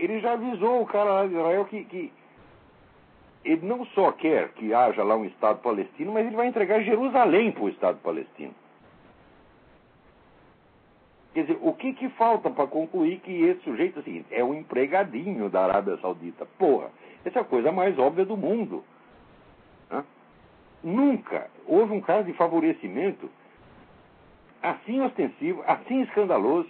ele já avisou o cara lá de Israel que ele não só quer que haja lá um Estado palestino, mas ele vai entregar Jerusalém para o Estado palestino. Quer dizer, o que falta para concluir que esse sujeito assim, é um empregadinho da Arábia Saudita? Porra, essa é a coisa mais óbvia do mundo. Né? Nunca houve um caso de favorecimento assim ostensivo, assim escandaloso.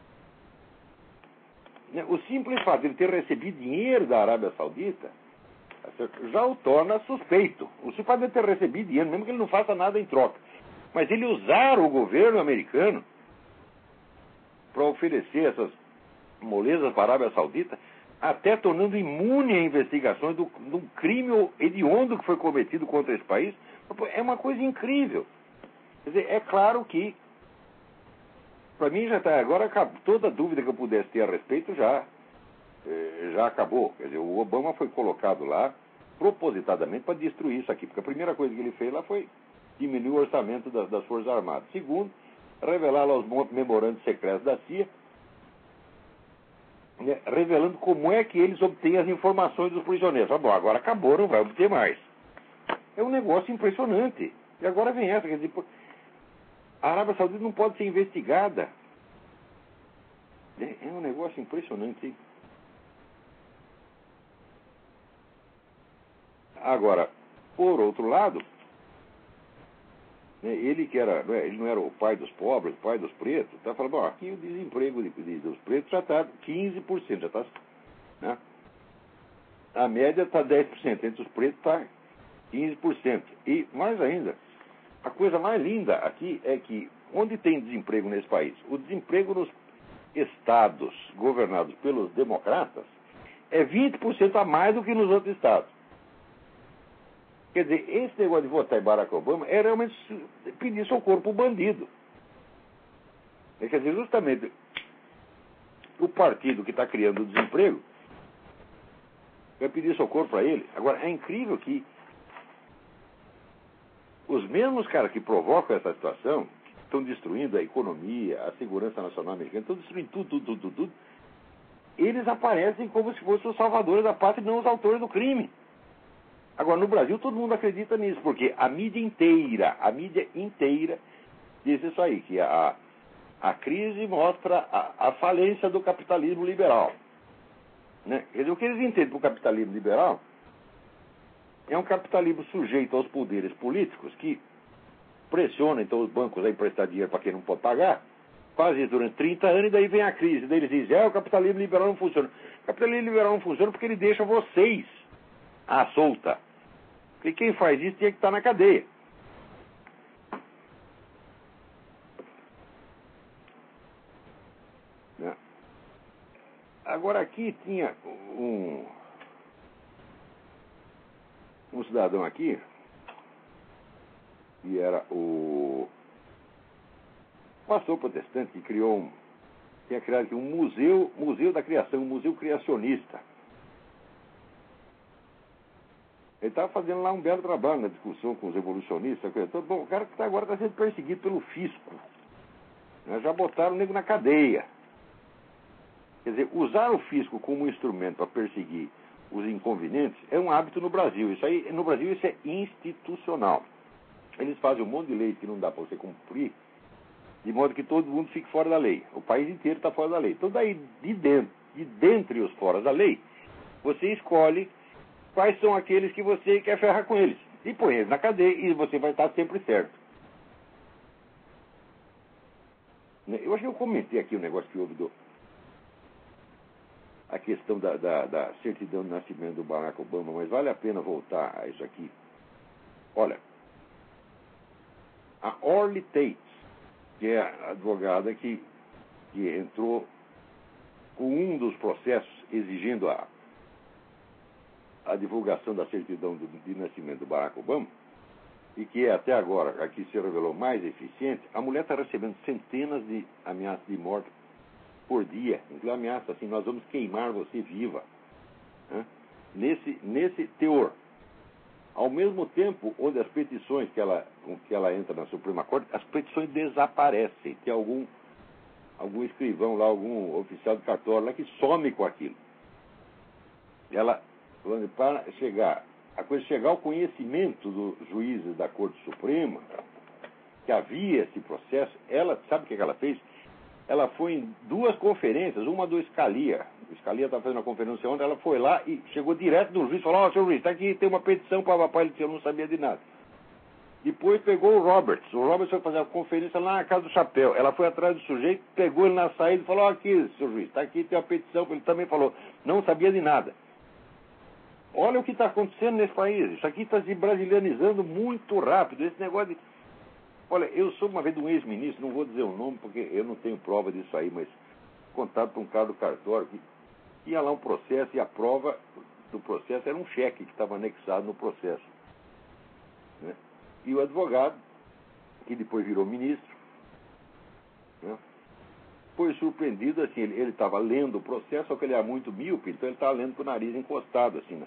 O simples fato de ele ter recebido dinheiro da Arábia Saudita já o torna suspeito. O simples fato de ele ter recebido dinheiro, mesmo que ele não faça nada em troca. Mas ele usar o governo americano para oferecer essas molezas para a Arábia Saudita, até tornando imune a investigações de um crime hediondo que foi cometido contra esse país, é uma coisa incrível. Quer dizer, é claro que, para mim já está, agora toda dúvida que eu pudesse ter a respeito já acabou. Quer dizer, o Obama foi colocado lá propositadamente para destruir isso aqui, porque a primeira coisa que ele fez lá foi diminuir o orçamento das Forças Armadas. Segundo, revelar lá os memorandos secretos da CIA, né, revelando como é que eles obtêm as informações dos prisioneiros. Ah, bom, agora acabou, não vai obter mais. É um negócio impressionante. E agora vem essa, quer dizer, a Arábia Saudita não pode ser investigada. É um negócio impressionante, hein? Agora, por outro lado, ele que era, ele não era o pai dos pobres, o pai dos pretos, está falando, bom, aqui o desemprego dos pretos já está 15%, já está, né? A média está 10%, entre os pretos está 15%. E mais ainda, a coisa mais linda aqui é que, onde tem desemprego nesse país, o desemprego nos estados governados pelos democratas é 20% a mais do que nos outros estados. Quer dizer, esse negócio de votar em Barack Obama é realmente pedir socorro para o bandido. Quer dizer, justamente o partido que está criando o desemprego vai pedir socorro para ele. Agora, é incrível que os mesmos caras que provocam essa situação, que estão destruindo a economia, a segurança nacional americana, estão destruindo tudo, eles aparecem como se fossem os salvadores da pátria e não os autores do crime. Agora, no Brasil, todo mundo acredita nisso, porque a mídia inteira diz isso aí, que a crise mostra a falência do capitalismo liberal. Né? Quer dizer, o que eles entendem por capitalismo liberal é um capitalismo sujeito aos poderes políticos que pressionam então os bancos a emprestar dinheiro para quem não pode pagar, faz isso durante 30 anos e daí vem a crise. Daí eles dizem, o capitalismo liberal não funciona. O capitalismo liberal não funciona porque ele deixa vocês à solta. E quem faz isso tinha que estar na cadeia. Né? Agora aqui tinha um cidadão aqui, que era o pastor protestante, que tinha criado aqui um museu da criação, um museu criacionista. Ele estava fazendo lá um belo trabalho na discussão com os evolucionistas. Bom, o cara que agora está sendo perseguido pelo fisco. Né? Já botaram o nego na cadeia. Quer dizer, usar o fisco como instrumento para perseguir os inconvenientes é um hábito no Brasil. No Brasil isso é institucional. Eles fazem um monte de leis que não dá para você cumprir, de modo que todo mundo fique fora da lei. O país inteiro está fora da lei. Então daí, de dentre os fora da lei, você escolhe quais são aqueles que você quer ferrar com eles. E põe eles na cadeia e você vai estar sempre certo. Eu acho que eu comentei aqui o negócio que houve a questão da certidão de nascimento do Barack Obama, mas vale a pena voltar a isso aqui. Olha, a Orly Tate, que é a advogada que entrou com um dos processos exigindo a divulgação da certidão de nascimento do Barack Obama, e que até agora aqui se revelou mais eficiente, a mulher está recebendo centenas de ameaças de morte por dia, inclusive ameaça assim, nós vamos queimar você viva. Né? Nesse teor. Ao mesmo tempo, onde as petições com que ela entra na Suprema Corte, as petições desaparecem. Tem algum escrivão lá, algum oficial de cartório lá que some com aquilo. ela, para a coisa chegar ao conhecimento dos juízes da Corte Suprema, que havia esse processo, ela, sabe o que ela fez? Ela foi em 2 conferências, uma do Scalia. O Scalia estava fazendo uma conferência ontem, ela foi lá e chegou direto do juiz, falou: senhor juiz, está aqui, tem uma petição para papai, eu não sabia de nada. Depois pegou o Roberts foi fazer a conferência lá na Casa do Chapéu. Ela foi atrás do sujeito, pegou ele na saída e falou: aqui, senhor juiz, está aqui, tem uma petição. Ele também falou, não sabia de nada. Olha o que está acontecendo nesse país. Isso aqui está se brasilianizando muito rápido. Esse negócio de... Olha, eu sou uma vez de um ex-ministro, não vou dizer o nome porque eu não tenho prova disso aí, mas contato para um cara do cartório que ia lá um processo e a prova do processo era um cheque que estava anexado no processo. Né? E o advogado, que depois virou ministro, né, foi surpreendido, assim, ele estava lendo o processo, só que ele era muito míope, então ele estava lendo com o nariz encostado, assim,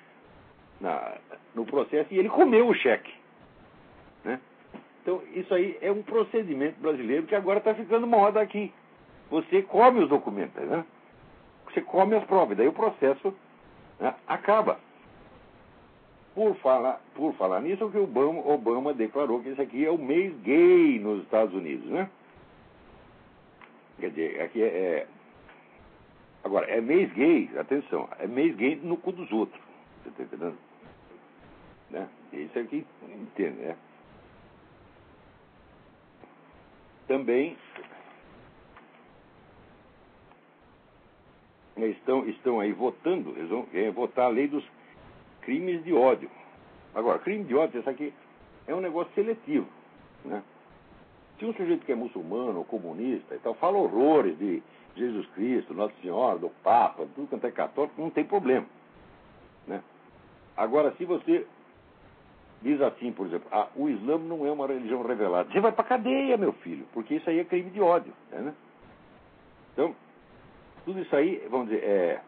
no processo, e ele comeu o cheque. Né? Então, isso aí é um procedimento brasileiro que agora está ficando moda aqui. Você come os documentos, né? Você come as provas, daí o processo, né, acaba. Por falar nisso, o que o Obama declarou que isso aqui é o mês gay nos Estados Unidos, né? Quer dizer, aqui agora, é mês gay, atenção, é mês gay no cu dos outros. Você está entendendo? Né? Isso aqui, entende, né? Também estão aí votando, eles vão votar a lei dos crimes de ódio. Agora, crime de ódio, isso aqui é um negócio seletivo, né? Se um sujeito que é muçulmano ou comunista e tal fala horrores de Jesus Cristo, Nossa Senhora, do Papa, tudo quanto é católico, não tem problema, né? Agora, se você diz assim, por exemplo, o Islã não é uma religião revelada, você vai pra cadeia, meu filho, porque isso aí é crime de ódio, né? Então, tudo isso aí, vamos dizer,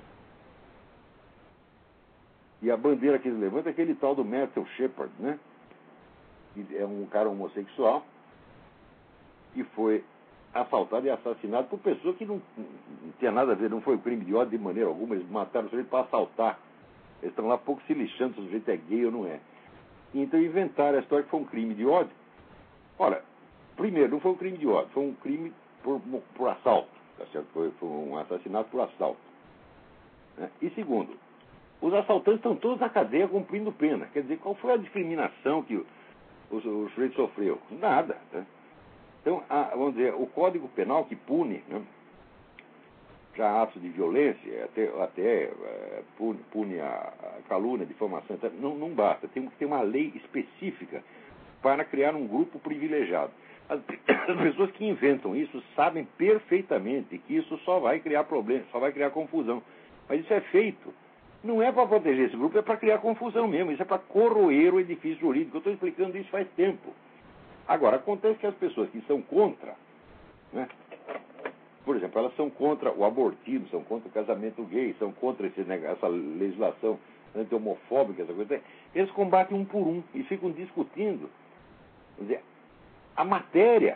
E a bandeira que eles levantam é aquele tal do Matthew Shepard, né? Que é um cara homossexual que foi assaltado e assassinado por pessoas que não tinha nada a ver, não foi um crime de ódio de maneira alguma, eles mataram o sujeito para assaltar. Eles estão lá pouco se lixando se o sujeito é gay ou não é. Então inventaram a história que foi um crime de ódio. Olha, primeiro, não foi um crime de ódio, foi um crime por assalto, tá certo? Foi um assassinato por assalto. Né? E segundo, os assaltantes estão todos na cadeia cumprindo pena. Quer dizer, qual foi a discriminação que o sujeito sofreu? Nada. Né? Então, vamos dizer, o Código Penal que pune, né, já atos de violência, até pune a calúnia, a difamação, não basta. Tem que ter uma lei específica para criar um grupo privilegiado. As pessoas que inventam isso sabem perfeitamente que isso só vai criar problemas, só vai criar confusão. Mas isso é feito. Não é para proteger esse grupo, é para criar confusão mesmo. Isso é para corroer o edifício jurídico. Eu estou explicando isso faz tempo. Agora, acontece que as pessoas que são contra, né, por exemplo, elas são contra o abortismo, são contra o casamento gay, são contra essa legislação anti-homofóbica, essa coisa. Eles combatem um por um e ficam discutindo, quer dizer, a matéria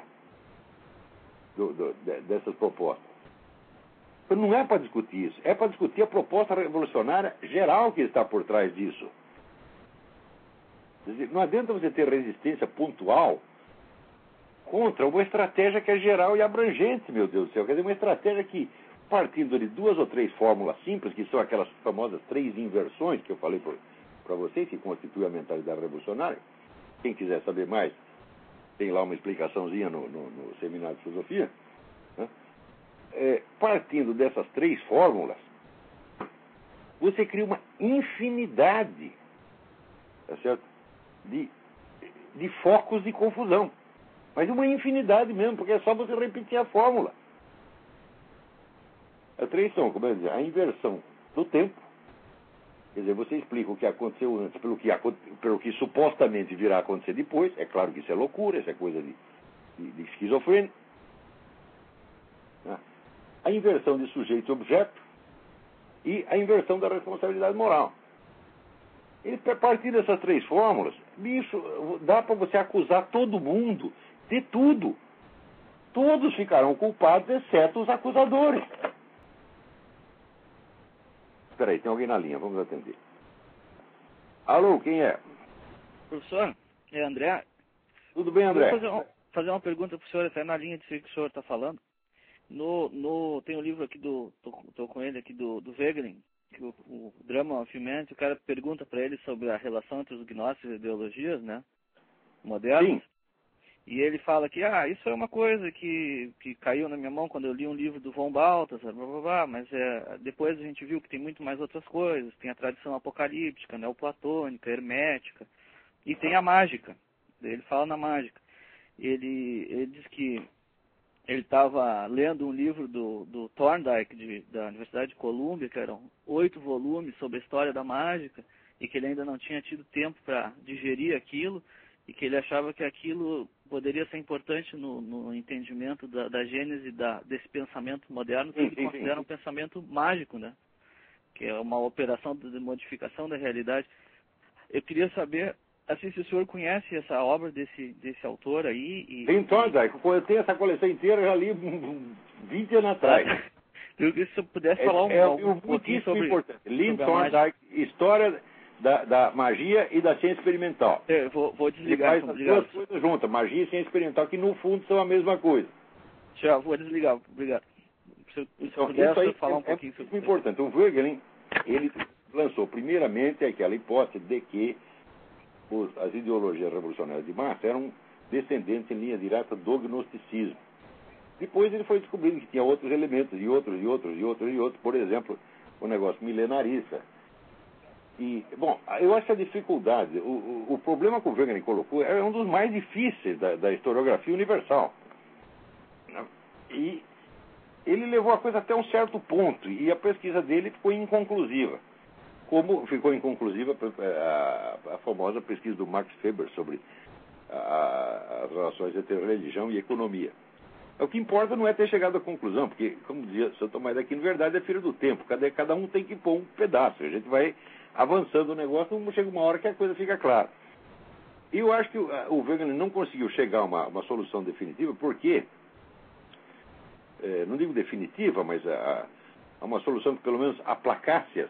dessas propostas. Então, não é para discutir isso, é para discutir a proposta revolucionária geral que está por trás disso. Quer dizer, não adianta você ter resistência pontual contra uma estratégia que é geral e abrangente, meu Deus do céu. Quer dizer, uma estratégia que, partindo de 2 ou 3 fórmulas simples, que são aquelas famosas 3 inversões que eu falei para vocês, que constituem a mentalidade revolucionária. Quem quiser saber mais, tem lá uma explicaçãozinha no seminário de filosofia. Né? Partindo dessas 3 fórmulas, você cria uma infinidade, tá certo? de focos de confusão. Mas uma infinidade mesmo, porque é só você repetir a fórmula. As 3 são, como eu dizer, a inversão do tempo. Quer dizer, você explica o que aconteceu antes pelo que supostamente virá a acontecer depois. É claro que isso é loucura, isso é coisa de esquizofrênico. A inversão de sujeito e objeto e a inversão da responsabilidade moral. E a partir dessas 3 fórmulas, bicho, dá para você acusar todo mundo de tudo. Todos ficarão culpados, exceto os acusadores. Espera aí, tem alguém na linha, vamos atender. Alô, quem é? Professor, é André. Tudo bem, André? Eu vou fazer uma pergunta para o senhor, até na linha de que o senhor está falando. Tem um livro aqui tô com ele aqui do Wegelin, que o Drama of Humanity, o cara pergunta para ele sobre a relação entre os gnósticos e ideologias, né, modernas. Sim. E ele fala que, isso é uma coisa que caiu na minha mão quando eu li um livro do von Balthasar, blá, blá, blá, mas depois a gente viu que tem muito mais outras coisas. Tem a tradição apocalíptica, neoplatônica, hermética, e tem a mágica. Ele fala na mágica. Ele diz que ele estava lendo um livro do Thorndike, da Universidade de Colômbia, que eram 8 volumes sobre a história da mágica, e que ele ainda não tinha tido tempo para digerir aquilo, e que ele achava que aquilo poderia ser importante no entendimento da gênese desse pensamento moderno, que ele considera um pensamento mágico, né? Que é uma operação de modificação da realidade. Eu queria saber, assim, se o senhor conhece essa obra desse autor aí. Tem Thorndike, eu tenho essa coleção inteira, já li 20 anos atrás. Eu queria que o senhor pudesse falar um pouquinho sobre... importante. Lynn Thorndike, História da magia e da ciência experimental. Vou desligar. Ele faz as duas coisas juntas, magia e ciência experimental, que no fundo são a mesma coisa. Já vou desligar, obrigado. Se Então, puder, isso aí falar um pouquinho sobre isso. É importante. O Wegelin, ele lançou primeiramente aquela hipótese de que as ideologias revolucionárias de massa eram descendentes em linha direta do gnosticismo. Depois ele foi descobrindo que tinha outros elementos, e outros. Por exemplo, o negócio milenarista. E, bom, eu acho que a dificuldade, o problema que o Wegelin colocou é um dos mais difíceis da historiografia universal. E ele levou a coisa até um certo ponto, e a pesquisa dele ficou inconclusiva. Como ficou inconclusiva a famosa pesquisa do Max Weber sobre as relações entre religião e economia. O que importa não é ter chegado à conclusão, porque, como dizia São Tomás de Aquino, verdade é filho do tempo. Cada um tem que pôr um pedaço. A gente vai avançando o negócio, chega uma hora que a coisa fica clara. E eu acho que o Wegelin não conseguiu chegar a uma solução definitiva, porque, não digo definitiva, mas a uma solução que pelo menos aplacasse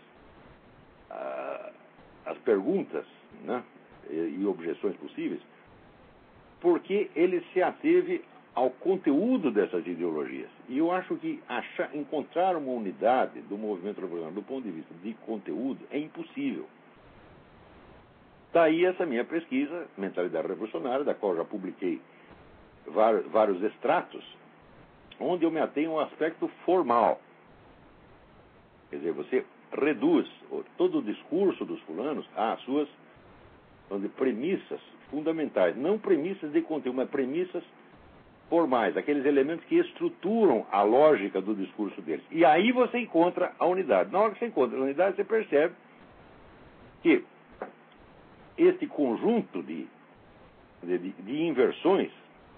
as perguntas, né, e objeções possíveis, porque ele se ateve ao conteúdo dessas ideologias. E eu acho que encontrar uma unidade do movimento revolucionário do ponto de vista de conteúdo é impossível. Daí essa minha pesquisa, Mentalidade Revolucionária, da qual já publiquei vários extratos, onde eu me atenho ao aspecto formal. Quer dizer, você reduz todo o discurso dos fulanos às suas premissas fundamentais. Não premissas de conteúdo, mas premissas formais, aqueles elementos que estruturam a lógica do discurso deles. E aí você encontra a unidade. Na hora que você encontra a unidade, você percebe que este conjunto de inversões,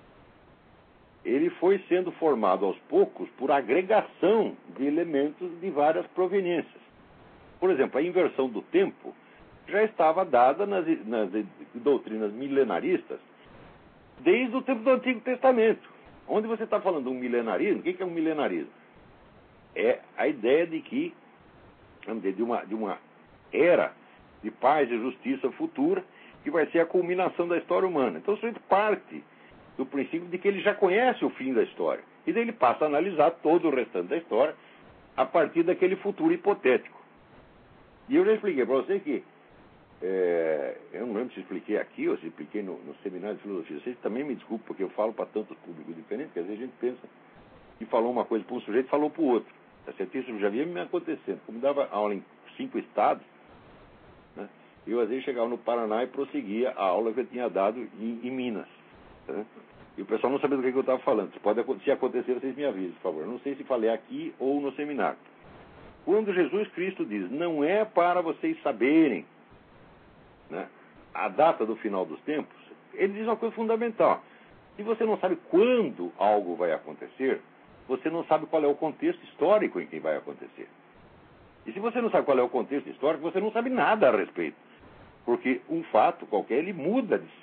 ele foi sendo formado aos poucos por agregação de elementos de várias proveniências. Por exemplo, a inversão do tempo já estava dada nas doutrinas milenaristas desde o tempo do Antigo Testamento. Onde você está falando de um milenarismo, o que é um milenarismo? É a ideia de que, vamos dizer, de uma era de paz e justiça futura, que vai ser a culminação da história humana. Então, isso parte do princípio de que ele já conhece o fim da história. E daí ele passa a analisar todo o restante da história a partir daquele futuro hipotético. E eu já expliquei para você que eu não lembro se expliquei aqui ou se expliquei no seminário de filosofia. Vocês também me desculpem, porque eu falo para tantos públicos diferentes, que às vezes a gente pensa que falou uma coisa para um sujeito e falou para o outro. Isso já vinha me acontecendo. Como dava aula em 5 estados, né, eu às vezes chegava no Paraná e prosseguia a aula que eu tinha dado em Minas. Né, e o pessoal não sabia do que eu estava falando. Se acontecer, vocês me avisem, por favor. Eu não sei se falei aqui ou no seminário. Quando Jesus Cristo diz, não é para vocês saberem, né, a data do final dos tempos, ele diz uma coisa fundamental. Se você não sabe quando algo vai acontecer, você não sabe qual é o contexto histórico em que vai acontecer. E se você não sabe qual é o contexto histórico, você não sabe nada a respeito. Porque um fato qualquer, ele muda de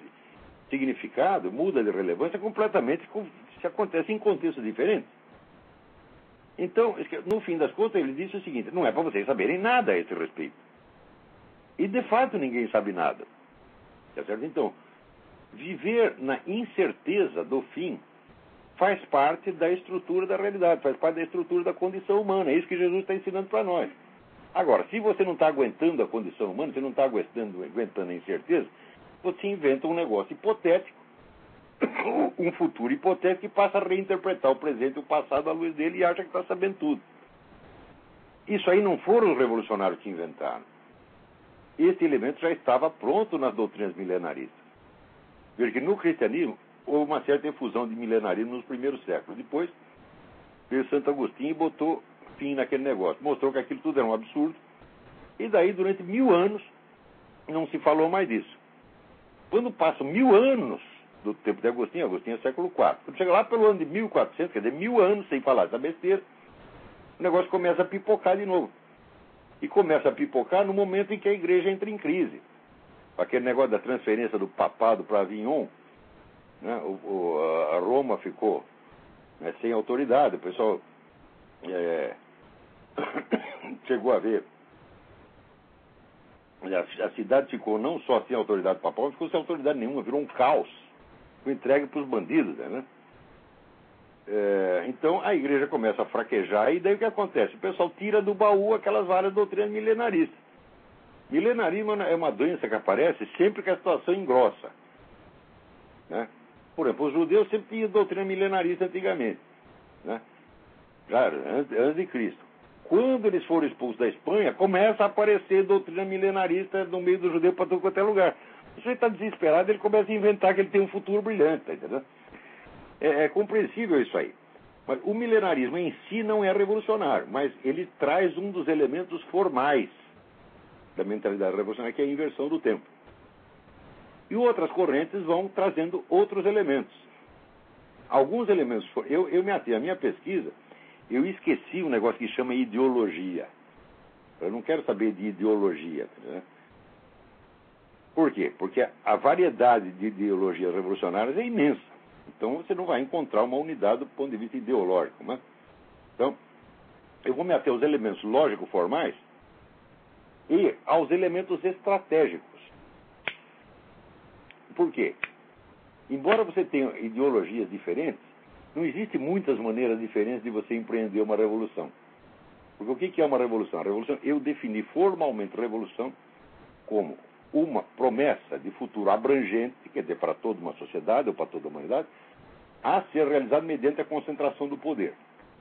significado, muda de relevância completamente se acontece em contextos diferentes. Então, no fim das contas, ele disse o seguinte: não é para vocês saberem nada a esse respeito. E, de fato, ninguém sabe nada. Tá certo? Então, viver na incerteza do fim faz parte da estrutura da realidade, faz parte da estrutura da condição humana. É isso que Jesus está ensinando para nós. Agora, se você não está aguentando a condição humana, se não está aguentando a incerteza, você inventa um negócio hipotético, um futuro hipotético, e passa a reinterpretar o presente e o passado à luz dele e acha que está sabendo tudo. Isso aí não foram os revolucionários que inventaram. Esse elemento já estava pronto nas doutrinas milenaristas. Veja que no cristianismo houve uma certa efusão de milenarismo nos primeiros séculos. Depois veio Santo Agostinho e botou fim naquele negócio. Mostrou que aquilo tudo era um absurdo. E daí, durante 1000 anos, não se falou mais disso. Quando passam 1000 anos do tempo de Agostinho, Agostinho é século IV. Quando chega lá pelo ano de 1400, quer dizer, 1000 anos sem falar essa besteira, o negócio começa a pipocar de novo. E começa a pipocar no momento em que a igreja entra em crise. Aquele negócio da transferência do papado para Avignon, né? A Roma ficou, né, sem autoridade. O pessoal chegou a ver. A cidade ficou não só sem autoridade papal, ficou sem autoridade nenhuma, virou um caos. Foi entregue para os bandidos, né? Então a igreja começa a fraquejar, e daí o que acontece? O pessoal tira do baú aquelas várias doutrinas milenaristas. Milenarismo é uma doença que aparece sempre que a situação engrossa, né? Por exemplo, os judeus sempre tinham doutrina milenarista antigamente, né? Já antes de Cristo. Quando eles foram expulsos da Espanha, começa a aparecer doutrina milenarista no meio do judeu para todo quanto é lugar. O sujeito está desesperado, ele começa a inventar que ele tem um futuro brilhante, tá entendendo? É compreensível isso aí. Mas o milenarismo em si não é revolucionário, mas ele traz um dos elementos formais da mentalidade revolucionária, que é a inversão do tempo. E outras correntes vão trazendo outros elementos. Alguns elementos... A minha pesquisa, eu esqueci um negócio que chama ideologia. Eu não quero saber de ideologia, né? Por quê? Porque a variedade de ideologias revolucionárias é imensa. Então você não vai encontrar uma unidade do ponto de vista ideológico, né? Então, eu vou me ater aos elementos lógico-formais e aos elementos estratégicos. Por quê? Embora você tenha ideologias diferentes, não existem muitas maneiras diferentes de você empreender uma revolução. Porque o que é uma revolução? A revolução, eu defini formalmente revolução como uma promessa de futuro abrangente, quer dizer, para toda uma sociedade ou para toda a humanidade, a ser realizada mediante a concentração do poder.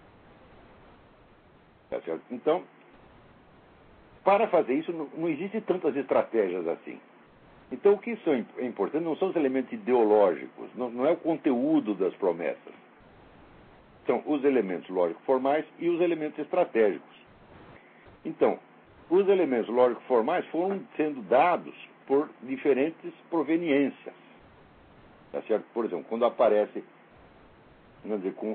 Tá certo? Então, para fazer isso, não existem tantas estratégias assim. Então, o que é importante não são os elementos ideológicos, não é o conteúdo das promessas. São os elementos lógico-formais e os elementos estratégicos. Então, os elementos lógico-formais foram sendo dados por diferentes proveniências. Tá certo? Por exemplo, quando aparece, vamos dizer,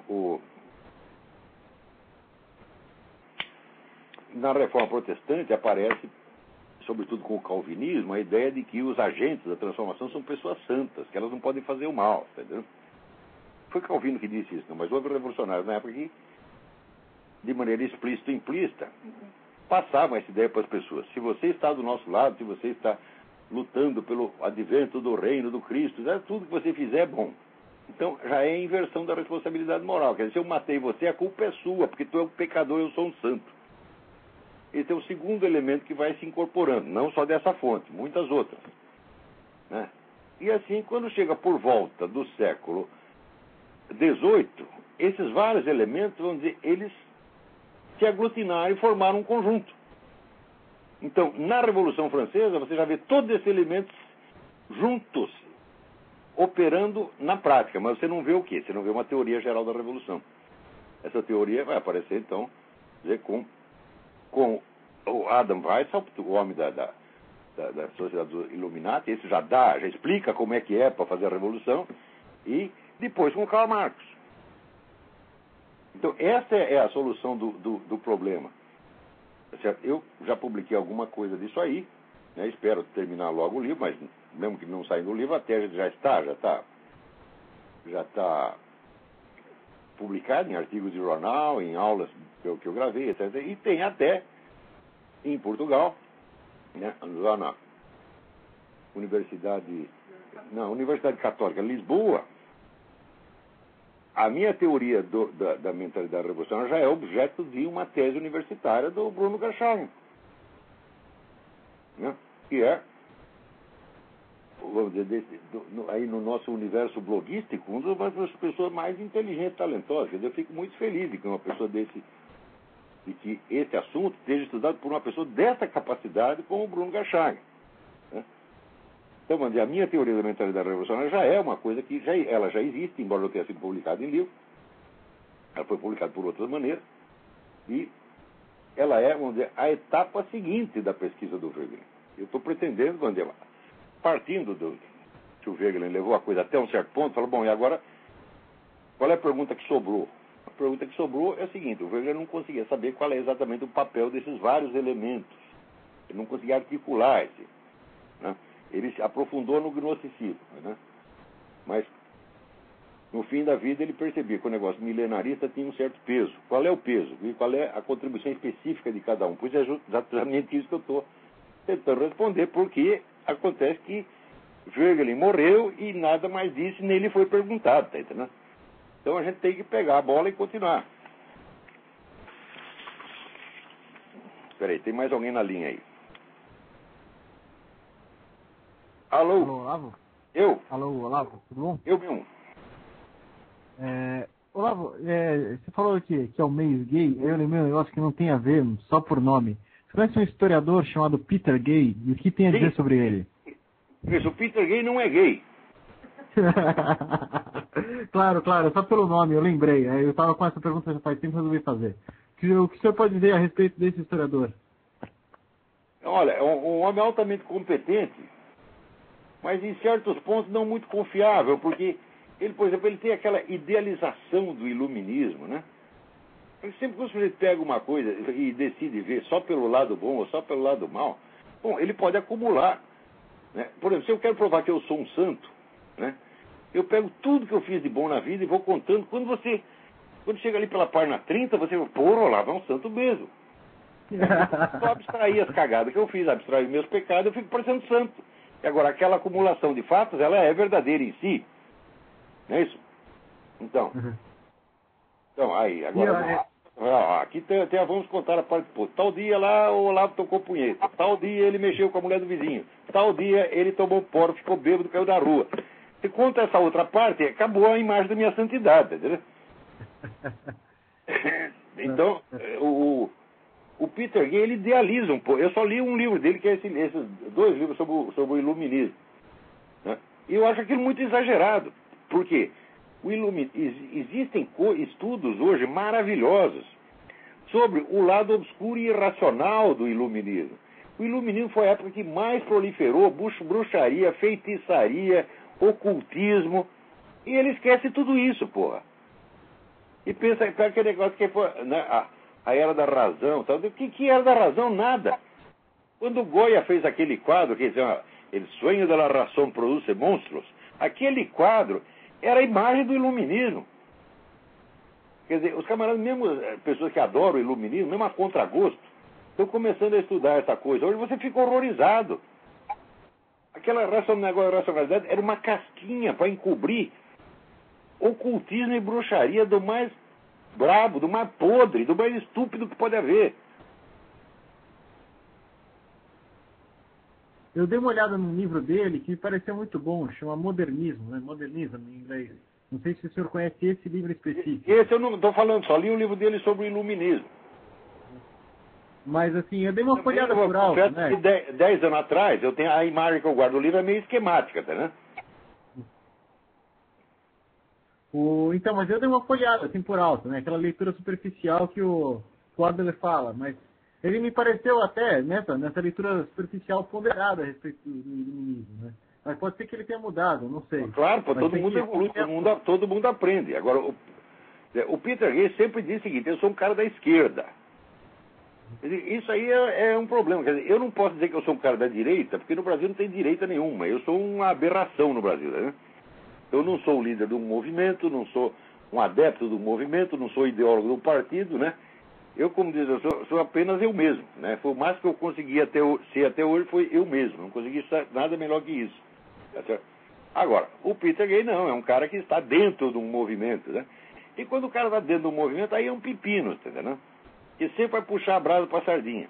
na Reforma Protestante aparece, sobretudo com o calvinismo, a ideia de que os agentes da transformação são pessoas santas, que elas não podem fazer o mal, entendeu? Foi Calvino que disse isso, não, mas houve revolucionários na época que, de maneira explícita ou implícita, passavam essa ideia para as pessoas. Se você está do nosso lado, se você está lutando pelo advento do reino do Cristo, tudo que você fizer é bom. Então, já é a inversão da responsabilidade moral. Quer dizer, se eu matei você, a culpa é sua, porque tu é um pecador, eu sou um santo. Esse é o segundo elemento que vai se incorporando, não só dessa fonte, muitas outras, né? E assim, quando chega por volta do século XVIII, esses vários elementos, vamos dizer, eles se aglutinaram e formaram um conjunto. Então, na Revolução Francesa, você já vê todos esses elementos juntos, operando na prática, mas você não vê o quê? Você não vê uma teoria geral da Revolução. Essa teoria vai aparecer, então, dizer, com o Adam Weishaupt, o homem da Sociedade dos Illuminati. Esse já explica como é que é para fazer a Revolução, e depois com o Karl Marx. Então, essa é a solução do problema. Certo? Eu já publiquei alguma coisa disso aí, né? Espero terminar logo o livro, mas mesmo que não saia do livro, a tese já está publicado em artigos de jornal, em aulas que eu gravei, etc. E tem até em Portugal, né, lá na Universidade Católica de Lisboa, a minha teoria da mentalidade revolucionária já é objeto de uma tese universitária do Bruno Garcharme, né, que é, vamos dizer, aí no nosso universo bloguístico, uma das pessoas mais inteligentes e talentosas. Quer dizer, eu fico muito feliz de que uma pessoa de que esse assunto esteja estudado por uma pessoa dessa capacidade como o Bruno Garcharme, né? Então, vamos dizer, a minha teoria da mentalidade revolucionária já é uma coisa que ela já existe, embora não tenha sido publicada em livro. Ela foi publicada por outras maneiras. E ela é, vamos dizer, a etapa seguinte da pesquisa do Wegelin. Eu estou pretendendo, vamos dizer, partindo do que o Wegelin levou a coisa até um certo ponto, falou, bom, e agora, qual é a pergunta que sobrou? A pergunta que sobrou é a seguinte: o Wegelin não conseguia saber qual é exatamente o papel desses vários elementos. Ele não conseguia articular esse, né? Ele se aprofundou no gnosticismo, né? Mas, no fim da vida, ele percebia que o negócio milenarista tinha um certo peso. Qual é o peso? E qual é a contribuição específica de cada um? Pois é exatamente isso que eu estou tentando responder, porque acontece que Wegelin morreu e nada mais disse, nem lhe foi perguntado, tá entendendo? Então a gente tem que pegar a bola e continuar. Espera aí, tem mais alguém na linha aí. Alô? Alô, Olavo? Eu? Alô, Olavo, tudo bom? Eu mesmo. Olavo, você falou que é o meio gay, eu lembrei um negócio que não tem a ver, só por nome. Você conhece um historiador chamado Peter Gay? E o que tem a dizer sobre ele? Isso, o Peter Gay não é gay. Claro, só pelo nome, eu lembrei. Eu estava com essa pergunta já faz tempo e resolvi fazer. O que o senhor pode dizer a respeito desse historiador? Olha, é um homem altamente competente, mas em certos pontos não muito confiável, porque ele, por exemplo, ele tem aquela idealização do iluminismo, né? Porque sempre que o sujeito pega uma coisa e decide ver só pelo lado bom ou só pelo lado mal, bom, ele pode acumular, né? Por exemplo, se eu quero provar que eu sou um santo, né, eu pego tudo que eu fiz de bom na vida e vou contando. Quando chega ali pela página 30, você fala, pô, Olavo é um santo mesmo. Só abstrair as cagadas que eu fiz, abstrair meus pecados, eu fico parecendo santo. E agora, aquela acumulação de fatos, ela é verdadeira em si. Não é isso? Então, aí, agora, aqui vamos contar a parte, pô, tal dia lá o Olavo tocou punheta, tal dia ele mexeu com a mulher do vizinho, tal dia ele tomou poro, ficou bêbado, caiu da rua. Se conta essa outra parte, acabou a imagem da minha santidade, entendeu? Então, o Peter Gay, ele idealiza um pouco. Eu só li um livro dele, que é esses 2 livros sobre o iluminismo, né? E eu acho aquilo muito exagerado. Por quê? Existem estudos hoje maravilhosos sobre o lado obscuro e irracional do iluminismo. O iluminismo foi a época que mais proliferou bruxaria, feitiçaria, ocultismo, e ele esquece tudo isso, porra. E pensa que aquele negócio que foi, né, a era da razão, tal. O que era da razão? Nada. Quando o Goya fez aquele quadro, que dizia, El sueño de la razón produce monstruos, aquele quadro era a imagem do iluminismo. Quer dizer, os camaradas, mesmo pessoas que adoram o iluminismo, mesmo a contragosto, estão começando a estudar essa coisa. Hoje você fica horrorizado. Aquela racionalidade era uma casquinha para encobrir ocultismo e bruxaria do mais brabo, do mais podre, do mais estúpido que pode haver. Eu dei uma olhada num livro dele que me pareceu muito bom, chama Modernismo, né? Modernismo em inglês. Não sei se o senhor conhece esse livro específico. Esse eu não estou falando, só li o livro dele sobre o iluminismo. Mas assim, eu dei uma folhada por alto, né? Que 10 anos atrás, eu tenho a imagem que eu guardo do livro é meio esquemática, tá, né? Então, mas eu dei uma folhada assim por alto, né? Aquela leitura superficial que o Adler fala, mas ele me pareceu até, nessa leitura superficial, ponderada a respeito do iluminismo, né? Mas pode ser que ele tenha mudado, não sei. Claro, todo mundo evolui, todo mundo aprende. Agora, o Peter Gay sempre diz o seguinte: eu sou um cara da esquerda. Isso aí é um problema. Quer dizer, eu não posso dizer que eu sou um cara da direita, porque no Brasil não tem direita nenhuma. Eu sou uma aberração no Brasil, né? Eu não sou o líder de um movimento, não sou um adepto do movimento, não sou ideólogo do partido, né? Eu, como diz, eu sou apenas eu mesmo, né? Foi o máximo que eu consegui ser até hoje, foi eu mesmo. Não consegui ser nada melhor que isso. Tá certo? Agora, o Peter Gay não, é um cara que está dentro de um movimento, né? E quando o cara está dentro de um movimento, aí é um pepino, entendeu? Né? Que sempre vai puxar a brasa para a sardinha.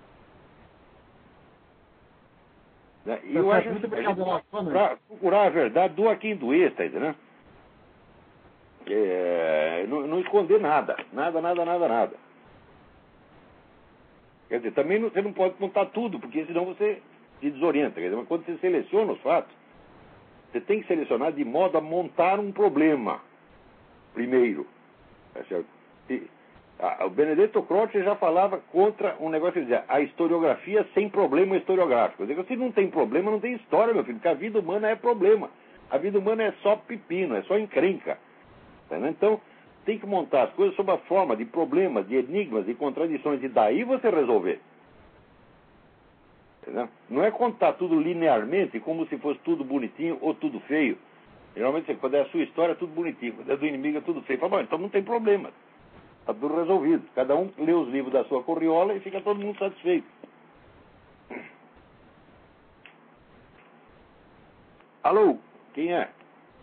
Né? E eu acho que para procurar a verdade do aqui do ex, tá entendendo? Não esconder nada. Nada. Quer dizer, também você não pode contar tudo, porque senão você se desorienta. Quer dizer, mas quando você seleciona os fatos, você tem que selecionar de modo a montar um problema primeiro. Tá certo? O Benedetto Croce já falava contra um negócio que dizia a historiografia sem problema historiográfico. Quer dizer, se não tem problema, não tem história, meu filho, porque a vida humana é problema. A vida humana é só pepino, é só encrenca. Tá, né? Então, tem que montar as coisas sob a forma de problemas, de enigmas, de contradições, e daí você resolver. Entendeu? Não é contar tudo linearmente, como se fosse tudo bonitinho ou tudo feio. Geralmente, quando é a sua história, é tudo bonitinho. Quando é do inimigo, é tudo feio. Fala, bom, então não tem problema. Está tudo resolvido. Cada um lê os livros da sua corriola e fica todo mundo satisfeito. Alô? Quem é?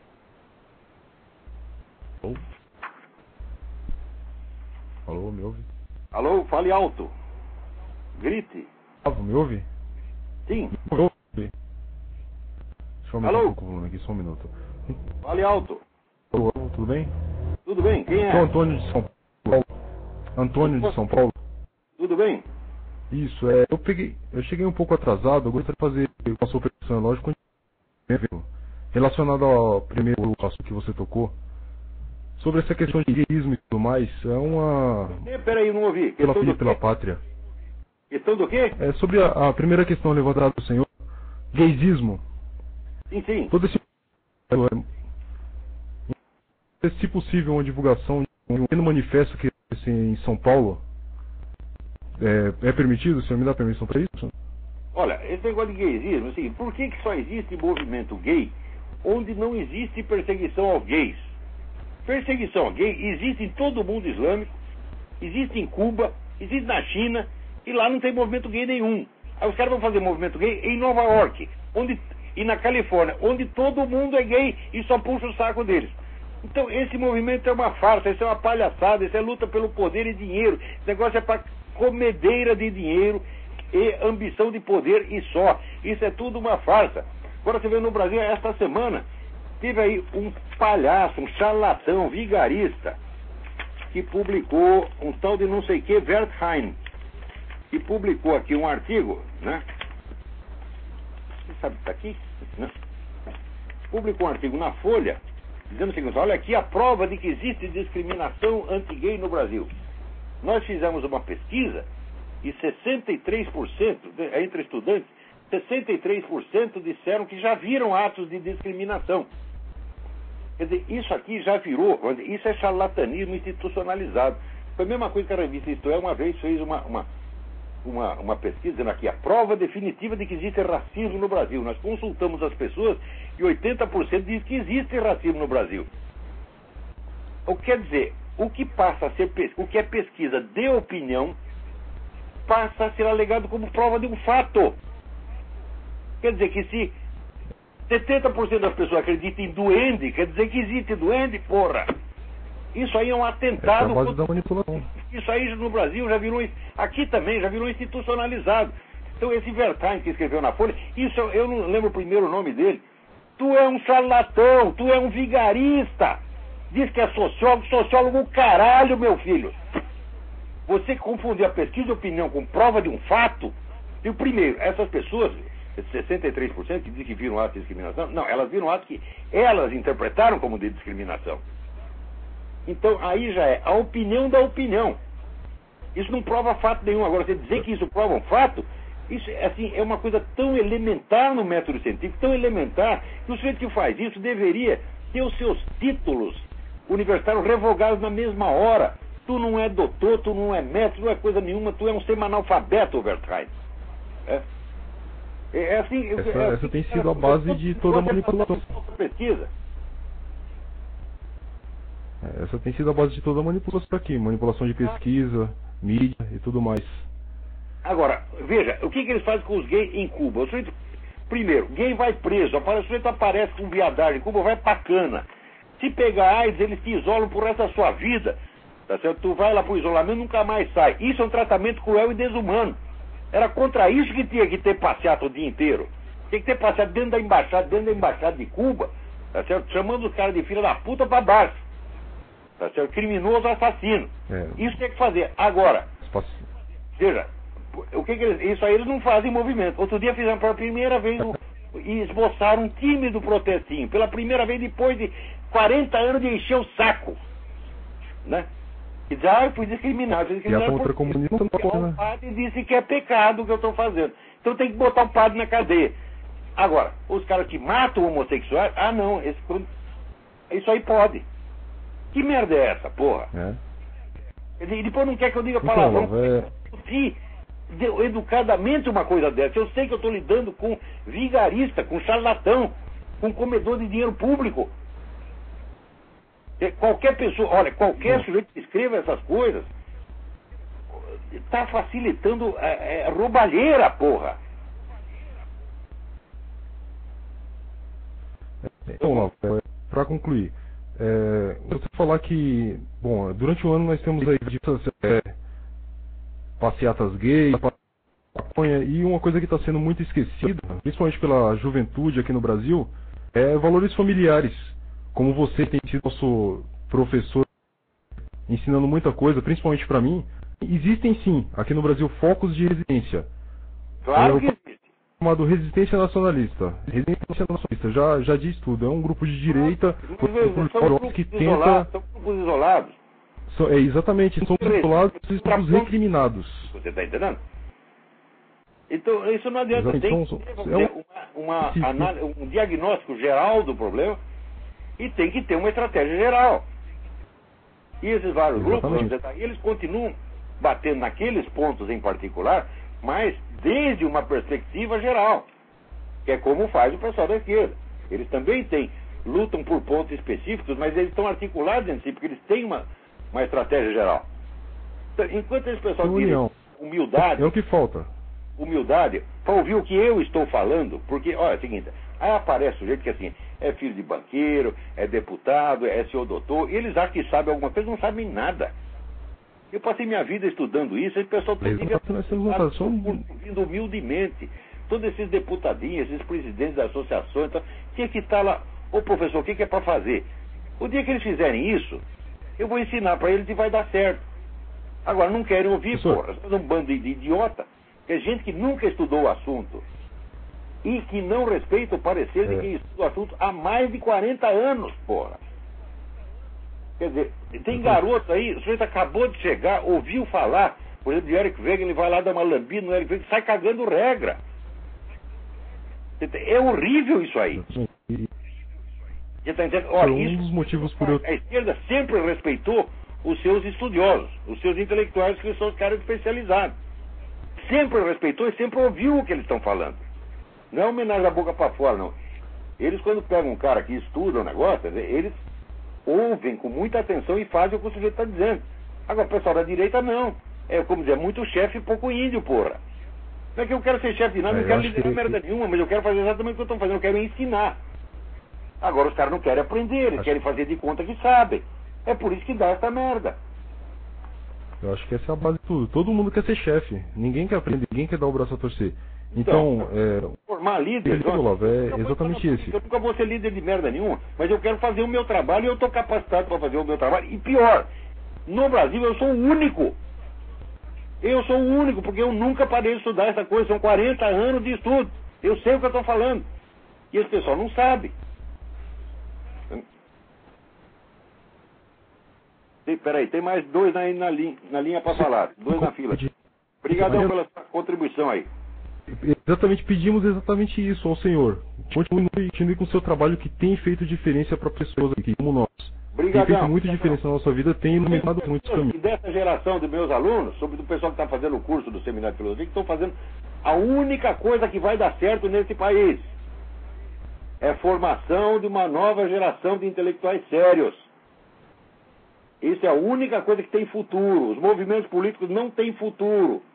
Alô, me ouve? Alô, fale alto. Grite. Me ouve? Sim. Me ouve? Deixa eu aumentar Alô? um pouco o volume aqui, só um minuto. Fale alto. Alô, tudo bem? Tudo bem? Quem é? Sou Antônio de São Paulo. Antônio de São Paulo. Tudo bem? Isso, eu cheguei um pouco atrasado, eu gostaria de fazer uma sua opinião, lógico, relacionado ao primeiro assunto que você tocou, sobre essa questão de gaysismo e tudo mais, é uma... Peraí, não ouvi. Pela filha e pela pátria. Questão do quê? É sobre a primeira questão levantada do senhor, gaysismo. Sim. Todo esse... se possível, uma divulgação de um pequeno manifesto que em São Paulo é permitido? O senhor me dá permissão para isso? Olha, esse negócio de gaysismo, assim, por que só existe movimento gay onde não existe perseguição aos gays? Perseguição ao gay existe em todo o mundo islâmico, existe em Cuba, existe na China, e lá não tem movimento gay nenhum. Aí os caras vão fazer movimento gay em Nova York, e na Califórnia, onde todo mundo é gay e só puxa o saco deles. Então esse movimento é uma farsa, isso é uma palhaçada, isso é luta pelo poder e dinheiro. Esse negócio é para comedeira de dinheiro e ambição de poder e só. Isso é tudo uma farsa. Agora você vê no Brasil, esta semana, teve aí um palhaço, um charlatão, vigarista, que publicou um tal de não sei que, Wertheim, que publicou aqui um artigo, né? Você sabe que está aqui? Não. Publicou um artigo na Folha, dizendo o seguinte: olha aqui a prova de que existe discriminação anti-gay no Brasil. Nós fizemos uma pesquisa e 63%, entre estudantes, 63% disseram que já viram atos de discriminação. Quer dizer, isso aqui já virou, isso é charlatanismo institucionalizado. Foi a mesma coisa que a revista Isto É uma vez fez uma pesquisa dizendo aqui a prova definitiva de que existe racismo no Brasil. Nós consultamos as pessoas e 80% diz que existe racismo no Brasil. O que quer dizer, o que passa a ser o que é pesquisa de opinião passa a ser alegado como prova de um fato. Quer dizer que se 70% das pessoas acreditam em duende, quer dizer que existe duende, porra. Isso aí é um atentado. É a base da manipulação. Isso aí no Brasil já virou, aqui também já virou institucionalizado. Então esse Wertheim que escreveu na Folha, isso eu não lembro o primeiro nome dele. Tu é um charlatão, tu é um vigarista. Diz que é sociólogo caralho, meu filho. Você confundir a pesquisa de opinião com prova de um fato. E o primeiro, essas pessoas, 63% que dizem que viram atos de discriminação, não, elas viram atos que elas interpretaram como de discriminação. Então aí já é a opinião da opinião. Isso não prova fato nenhum. Agora, você dizer que isso prova um fato, isso assim, é uma coisa tão elementar no método científico, tão elementar, que o sujeito que faz isso deveria ter os seus títulos universitários revogados na mesma hora. Tu não é doutor, tu não é mestre, não é coisa nenhuma, tu é um semanalfabeto, Wertheim. É assim. Essa tem sido a base de toda a manipulação. Pesquisa. Essa tem sido a base de toda a manipulação aqui, manipulação de pesquisa, mídia e tudo mais. Agora, veja, o que eles fazem com os gays em Cuba? O sujeito, primeiro, gay vai preso, o sujeito aparece com viadagem em Cuba, vai pra cana. Se pegar AIDS, eles te isolam por resto da sua vida. Tá certo? Tu vai lá pro isolamento e nunca mais sai. Isso é um tratamento cruel e desumano. Era contra isso que tinha que ter passeado o dia inteiro. Tinha que ter passeado dentro da embaixada de Cuba, tá certo? Chamando os caras de filha da puta pra baixo. Tá certo? Criminoso assassino. Isso tem que fazer. Agora, veja, o que isso aí eles não fazem movimento. Outro dia fizeram pela primeira vez e esboçaram um tímido protestinho. Pela primeira vez depois de 40 anos de encher o saco. Né? E diz, eu fui discriminado. E a contra-comunista não pode, né? O padre disse que é pecado o que eu estou fazendo. Então tem que botar o padre na cadeia. Agora, os caras que matam homossexuais, não, isso aí pode. Que merda é essa, porra? E depois não quer que eu diga palavrão. Educadamente uma coisa dessa. Eu sei que eu estou lidando com vigarista, com charlatão, com comedor de dinheiro público. Qualquer pessoa, olha, qualquer sujeito que escreva essas coisas está facilitando roubalheira, porra. Então, para concluir, você falar que, bom, durante o ano nós temos aí passeatas gays, maconha, e uma coisa que está sendo muito esquecida, principalmente pela juventude aqui no Brasil, é valores familiares. Como você tem sido nosso professor ensinando muita coisa, principalmente para mim, existem sim, aqui no Brasil, focos de resistência. Claro que existe. Chamado Resistência Nacionalista. Resistência Nacionalista, já diz tudo. É um grupo de direita que tenta... São grupos isolados. Exatamente, são isolados e grupos recriminados. Você está entendendo? Então, isso não adianta. Exatamente. Tem que ter um diagnóstico geral do problema e tem que ter uma estratégia geral. E esses vários grupos, eles continuam batendo naqueles pontos em particular, mas desde uma perspectiva geral, que é como faz o pessoal da esquerda. Eles também lutam por pontos específicos, mas eles estão articulados em si, porque eles têm uma estratégia geral. Então, enquanto esse pessoal tem humildade... É o que falta. Humildade, para ouvir o que eu estou falando, porque, olha, é o seguinte, aí aparece o jeito que assim, é filho de banqueiro, é deputado, é senhor doutor, e eles acham que sabem alguma coisa, não sabem nada. Eu passei minha vida estudando isso, esse pessoal todo vindo humildemente. Todos esses deputadinhos, esses presidentes da associação, então, tinha que estar lá, professor, o que é para fazer? O dia que eles fizerem isso, eu vou ensinar para eles e vai dar certo. Agora, não querem ouvir, porra, é um bando de idiota, que é gente que nunca estudou o assunto e que não respeita o parecer de quem estuda o assunto há mais de 40 anos, porra. Quer dizer, tem garoto aí, o sujeito acabou de chegar, ouviu falar, por exemplo, de Eric Wegener, ele vai lá dar uma lambida no Eric Wegener, sai cagando regra. É horrível isso aí. Você tá entendendo? Olha, um dos motivos por a esquerda sempre respeitou os seus estudiosos, os seus intelectuais, que são os caras especializados. Sempre respeitou e sempre ouviu o que eles estão falando. Não é homenagem da boca para fora, não. Eles, quando pegam um cara que estuda o negócio, eles ouvem com muita atenção e fazem o que o sujeito está dizendo. Agora, o pessoal da direita, não. É, como dizer, muito chefe e pouco índio, porra. Não é que eu quero ser chefe de nada, não quero liderar merda nenhuma, mas eu quero fazer exatamente o que eu estou fazendo, eu quero ensinar. Agora, os caras não querem aprender, eles querem fazer de conta que sabem. É por isso que dá essa merda. Eu acho que essa é a base de tudo. Todo mundo quer ser chefe. Ninguém quer aprender, ninguém quer dar o braço a torcer. Então, formar líder, é exatamente esse. Eu nunca vou ser líder de merda nenhuma, mas eu quero fazer o meu trabalho e eu estou capacitado para fazer o meu trabalho. E pior, no Brasil eu sou o único. Eu sou o único, porque eu nunca parei de estudar essa coisa. São 40 anos de estudo. Eu sei o que eu estou falando. E esse pessoal não sabe. Peraí, tem mais dois aí na linha para falar. Dois na fila. Obrigadão pela sua contribuição aí. Exatamente, pedimos exatamente isso ao Senhor. Continue com o seu trabalho, que tem feito diferença para pessoas aqui como nós. Obrigadão. Tem feito muita diferença na nossa vida, tem iluminado muitos caminhos. E dessa geração de meus alunos, sobre o pessoal que está fazendo o curso do Seminário de Filosofia, que estão fazendo a única coisa que vai dar certo nesse país. É formação de uma nova geração de intelectuais sérios. Isso é a única coisa que tem futuro. Os movimentos políticos não têm futuro.